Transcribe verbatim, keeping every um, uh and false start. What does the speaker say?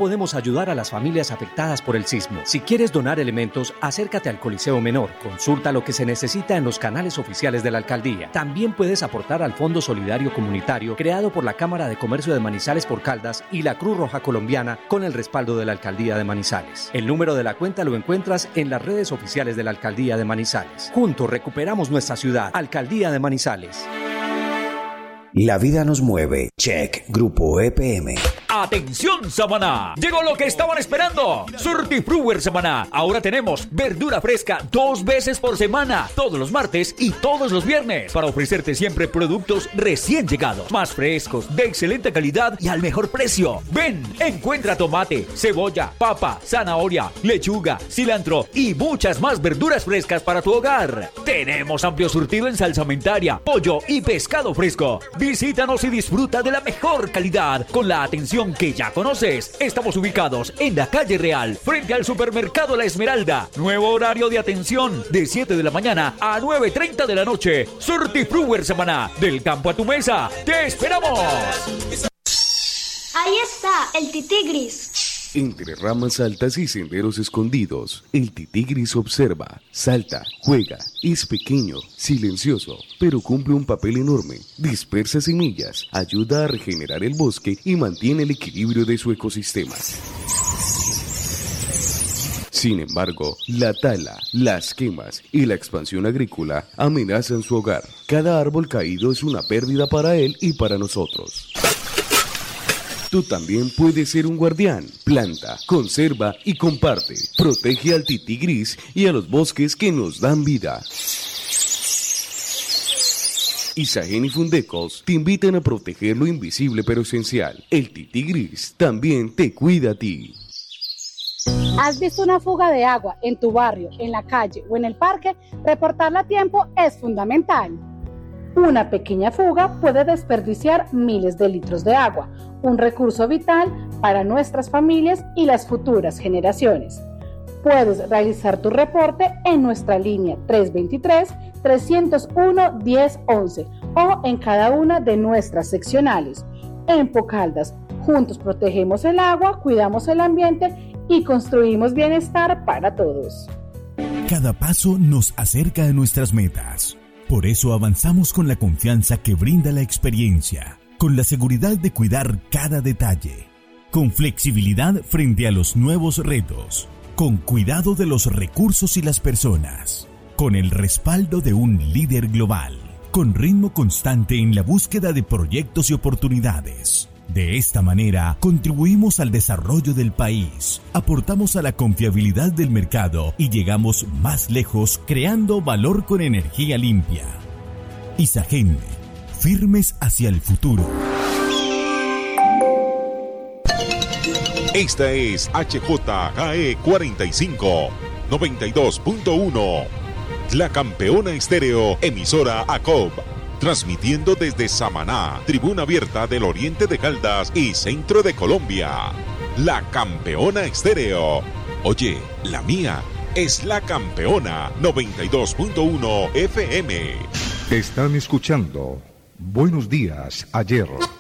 podemos ayudar a las familias afectadas por el sismo. Si quieres donar elementos, acércate al Coliseo Menor. Consulta lo que se necesita en los canales oficiales de la alcaldía. También puedes aportar al Fondo Solidario Comunitario creado por la Cámara de Comercio de Manizales por Caldas y la Cruz Roja Colombiana con el respaldo de la Alcaldía de Manizales. El número de la cuenta lo encuentras en las redes oficiales de la Alcaldía de Manizales. Juntos recuperamos nuestra ciudad. Alcaldía de Manizales. La vida nos mueve. Check. Grupo E P M. ¡Atención, Samaná! Llegó lo que estaban esperando. Surtifruwer Samaná. Ahora tenemos verdura fresca dos veces por semana, todos los martes y todos los viernes, para ofrecerte siempre productos recién llegados, más frescos, de excelente calidad y al mejor precio. Ven, encuentra tomate, cebolla, papa, zanahoria, lechuga, cilantro y muchas más verduras frescas para tu hogar. Tenemos amplio surtido en salsamentaria, pollo y pescado fresco. Visítanos y disfruta de la mejor calidad con la atención que ya conoces. Estamos ubicados en la calle Real, frente al supermercado La Esmeralda. Nuevo horario de atención de siete de la mañana a nueve y media de la noche. Surtifruwer Samaná, del campo a tu mesa. ¡Te esperamos! Ahí está, el titigris. Entre ramas altas y senderos escondidos, el titigris observa, salta, juega, es pequeño, silencioso, pero cumple un papel enorme. Dispersa semillas, ayuda a regenerar el bosque y mantiene el equilibrio de su ecosistema. Sin embargo, la tala, las quemas y la expansión agrícola amenazan su hogar. Cada árbol caído es una pérdida para él y para nosotros. Tú también puedes ser un guardián. Planta, conserva y comparte. Protege al titigris y a los bosques que nos dan vida. Isagen y Fundecos te invitan a proteger lo invisible pero esencial. El titigris también te cuida a ti. ¿Has visto una fuga de agua en tu barrio, en la calle o en el parque? Reportarla a tiempo es fundamental. Una pequeña fuga puede desperdiciar miles de litros de agua, un recurso vital para nuestras familias y las futuras generaciones. Puedes realizar tu reporte en nuestra línea tres dos tres, tres cero uno, uno cero uno uno o en cada una de nuestras seccionales. En Pocaldas, juntos protegemos el agua, cuidamos el ambiente y construimos bienestar para todos. Cada paso nos acerca a nuestras metas. Por eso avanzamos con la confianza que brinda la experiencia, con la seguridad de cuidar cada detalle, con flexibilidad frente a los nuevos retos, con cuidado de los recursos y las personas, con el respaldo de un líder global, con ritmo constante en la búsqueda de proyectos y oportunidades. De esta manera, contribuimos al desarrollo del país, aportamos a la confiabilidad del mercado y llegamos más lejos creando valor con energía limpia. Isagen, firmes hacia el futuro. Esta es H J K E cuarenta y cinco, noventa y dos punto uno. La Campeona Estéreo, emisora A C O B. Transmitiendo desde Samaná, tribuna abierta del oriente de Caldas y centro de Colombia. La Campeona Estéreo. Oye, la mía es La Campeona noventa y dos punto uno F M. Están escuchando Buenos Días, Ayer.